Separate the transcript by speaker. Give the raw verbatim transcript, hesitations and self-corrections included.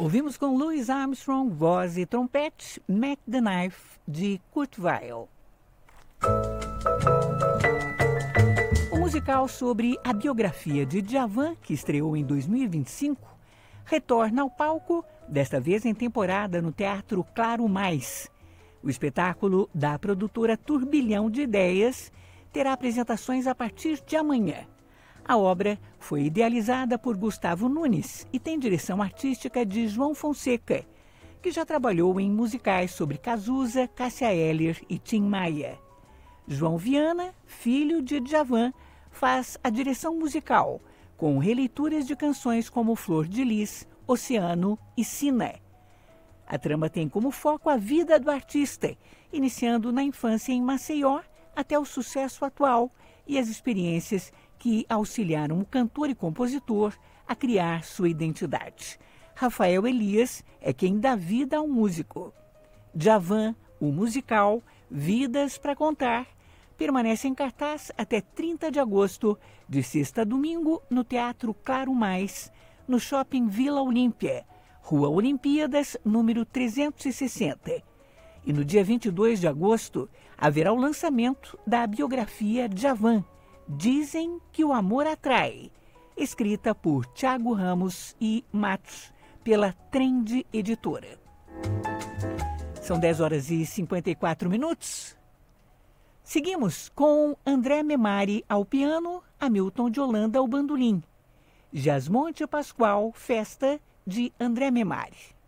Speaker 1: Ouvimos com Louis Armstrong, voz e trompete, Mac the Knife, de Kurt Weill. O musical sobre a biografia de Djavan, que estreou em dois mil e vinte e cinco, retorna ao palco, desta vez em temporada no Teatro Claro Mais. O espetáculo da produtora Turbilhão de Ideias terá apresentações a partir de amanhã. A obra foi idealizada por Gustavo Nunes e tem direção artística de João Fonseca, que já trabalhou em musicais sobre Cazuza, Cássia Eller e Tim Maia. João Viana, filho de Djavan, faz a direção musical, com releituras de canções como Flor de Lis, Oceano e Sina. A trama tem como foco a vida do artista, iniciando na infância em Maceió até o sucesso atual e as experiências que auxiliaram o cantor e compositor a criar sua identidade. Rafael Elias é quem dá vida ao músico. Djavan, o musical, Vidas para Contar, permanece em cartaz até trinta de agosto, de sexta a domingo, no Teatro Claro Mais, no Shopping Vila Olímpia, Rua Olimpíadas, número trezentos e sessenta. E no dia vinte e dois de agosto, haverá o lançamento da biografia Djavan, Dizem que o Amor Atrai, escrita por Thiago Ramos e Matos, pela Trend Editora. São dez horas e cinquenta e quatro minutos. Seguimos com André Memari ao piano, Hamilton de Holanda ao bandolim. Jasmonte Pascoal, Festa, de André Memari.